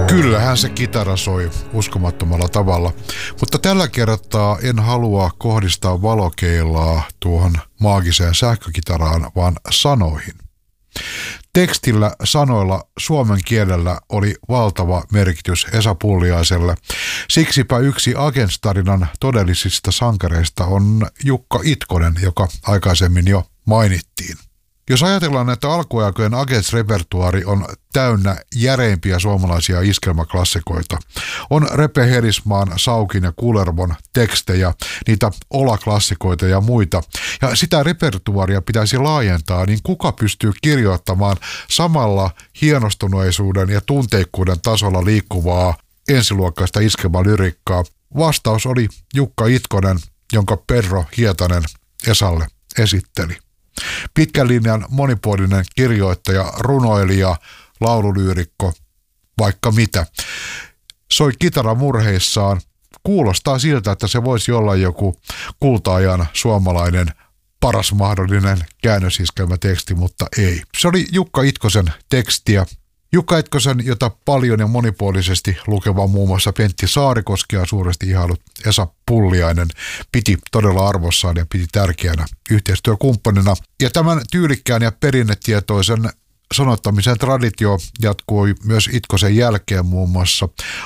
Kyllähän se kitara soi uskomattomalla tavalla, mutta tällä kertaa en halua kohdistaa valokeilaa tuohon maagiseen sähkökitaraan, vaan sanoihin. Tekstillä, sanoilla, suomen kielellä oli valtava merkitys Esa Pulliaiselle. Siksipä yksi Agents-tarinan todellisista sankareista on Jukka Itkonen, joka aikaisemmin jo mainittiin. Jos ajatellaan, että alkuaikojen Agents-repertuaari on täynnä järeimpiä suomalaisia iskelmäklassikoita, on Repe Herismaan, Saukin ja Kullervon tekstejä, niitä olaklassikoita ja muita, ja sitä repertuaaria pitäisi laajentaa, niin kuka pystyy kirjoittamaan samalla hienostuneisuuden ja tunteikkuuden tasolla liikkuvaa ensiluokkaista iskelmälyrikkaa? Vastaus oli Jukka Itkonen, jonka Perro Hietanen Esalle esitteli. Pitkän linjan monipuolinen kirjoittaja, runoilija, laululyyrikko, vaikka mitä. Soi kitaramurheissaan. Kuulostaa siltä, että se voisi olla joku kulta-ajan suomalainen paras mahdollinen käännösiskelmäteksti, mutta ei. Se oli Jukka Itkosen tekstiä. Jukka Itkosen, jota paljon ja monipuolisesti lukeva muun muassa Pentti Saarikoski ja suuresti ihailut Esa Pulliainen piti todella arvossaan ja piti tärkeänä yhteistyökumppanina. Ja tämän tyylikkään ja perinnetietoisen sanottamisen traditio jatkui myös Itkosen jälkeen muun muassa